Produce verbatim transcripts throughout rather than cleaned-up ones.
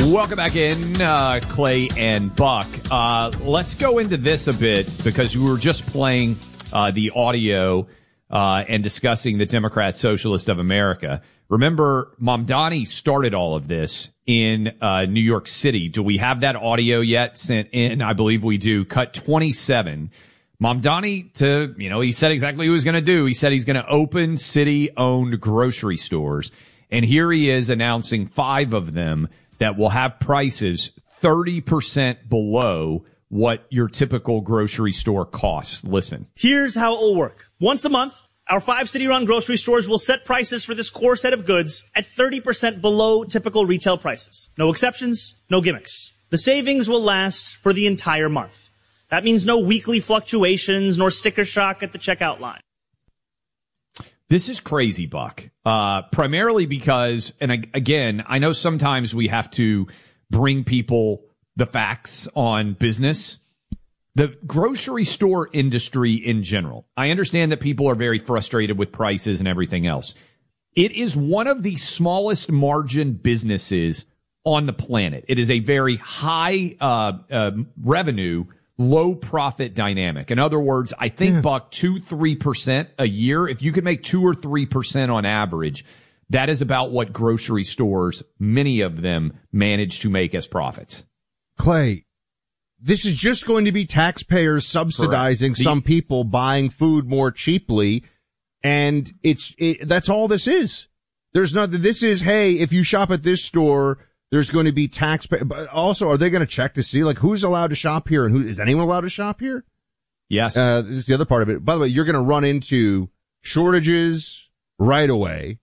Welcome back in, uh, Clay and Buck. Uh, let's go into this a bit because we were just playing uh, the audio uh, and discussing the Democrat Socialist of America. Remember, Mamdani started all of this in uh, New York City. Do we have that audio yet sent in? I believe we do. Cut twenty-seven. Mamdani, to, you know, he said exactly what he was going to do. He said he's going to open city-owned grocery stores. And here he is announcing five of them that will have prices thirty percent below what your typical grocery store costs. Listen. Here's how it will work. Once a month, our five city-run grocery stores will set prices for this core set of goods at thirty percent below typical retail prices. No exceptions, no gimmicks. The savings will last for the entire month. That means no weekly fluctuations nor sticker shock at the checkout line. This is crazy, Buck, uh, primarily because, and again, I know sometimes we have to bring people the facts on business. The grocery store industry in general, I understand that people are very frustrated with prices and everything else. It is one of the smallest margin businesses on the planet. It is a very high uh, uh, revenue, low profit dynamic. In other words, I think, yeah. Buck, two, three percent a year. If you could make two or three percent on average, that is about what grocery stores, many of them, manage to make as profits. Clay, this is just going to be taxpayers subsidizing the, some people buying food more cheaply. And it's, it, that's all this is. There's nothing. This is, hey, if you shop at this store, there's going to be taxpayer. But also, are they going to check to see, like, who's allowed to shop here and who is anyone allowed to shop here? Yes. Uh, this is the other part of it. By the way, you're going to run into shortages right away.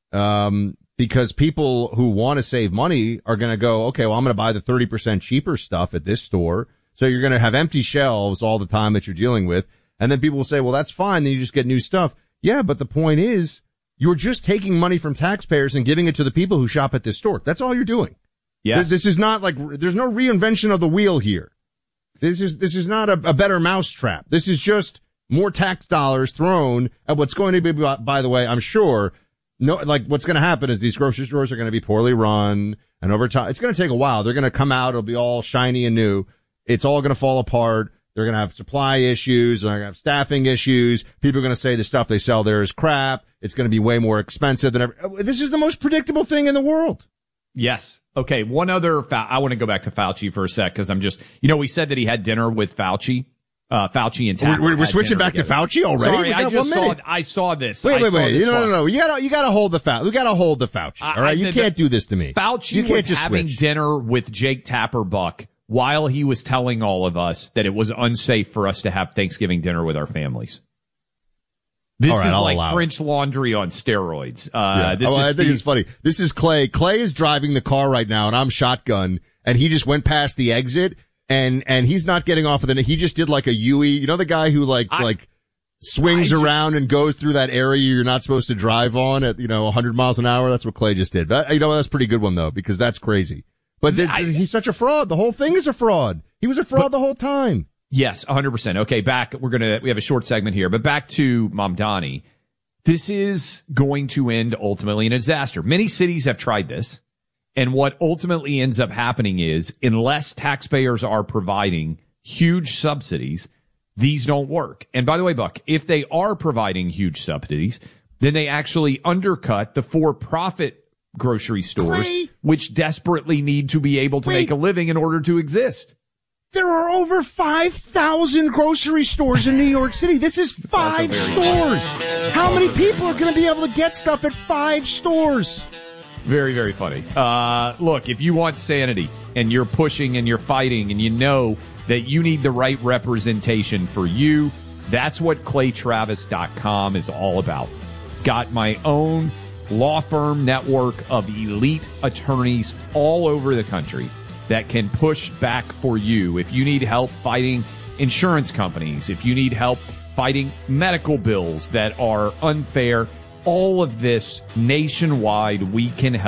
Um, because people who want to save money are going to go, okay, well, I'm going to buy the thirty percent cheaper stuff at this store. So you're going to have empty shelves all the time that you're dealing with. And then people will say, well, that's fine. Then you just get new stuff. Yeah, but the point is, you're just taking money from taxpayers and giving it to the people who shop at this store. That's all you're doing. Yes. This is not like, there's no reinvention of the wheel here. This is, this is not a, a better mousetrap. This is just more tax dollars thrown at what's going to be, by the way, I'm sure, no, like what's going to happen is these grocery stores are going to be poorly run, and over time, it's going to take a while. They're going to come out. It'll be all shiny and new. It's all going to fall apart. They're going to have supply issues. They're going to have staffing issues. People are going to say the stuff they sell there is crap. It's going to be way more expensive than ever. This is the most predictable thing in the world. Yes. Okay, one other, fa- I want to go back to Fauci for a sec, because I'm just, you know, we said that he had dinner with Fauci, uh, Fauci and Tapper. We're, we're switching back together. to Fauci already? Sorry, I just saw, I saw this. Wait, I wait, wait, this no, no, no, you gotta, you gotta hold the Fauci, you gotta hold the Fauci, I, alright? You I, can't the, do this to me. Fauci you can't was just having switch. dinner with Jake Tapper, Buck, while he was telling all of us that it was unsafe for us to have Thanksgiving dinner with our families. This right, is I'll like French it. laundry on steroids. Uh, yeah. this oh, is I Steve- think it's funny. This is Clay. Clay is driving the car right now, and I'm shotgun, and he just went past the exit, and and he's not getting off of the. He just did like a U E. You know the guy who like I, like swings I around just, and goes through that area you're not supposed to drive on at you know one hundred miles an hour. That's what Clay just did. But you know that's a pretty good one though, because that's crazy. But th- I, he's such a fraud. The whole thing is a fraud. He was a fraud but, the whole time. Yes, one hundred percent. Okay, back. We're gonna we have a short segment here, but back to Mamdani. This is going to end ultimately in a disaster. Many cities have tried this, and what ultimately ends up happening is, unless taxpayers are providing huge subsidies, these don't work. And by the way, Buck, if they are providing huge subsidies, then they actually undercut the for-profit grocery stores, Clay, which desperately need to be able to wait, make a living in order to exist. There are over five thousand grocery stores in New York City. This is five stores. How many people are going to be able to get stuff at five stores? Very, very funny. Uh, look, if you want sanity and you're pushing and you're fighting and you know that you need the right representation for you, that's what clay travis dot com is all about. Got my own law firm network of elite attorneys all over the country that can push back for you. If you need help fighting insurance companies, if you need help fighting medical bills that are unfair, all of this nationwide, we can help.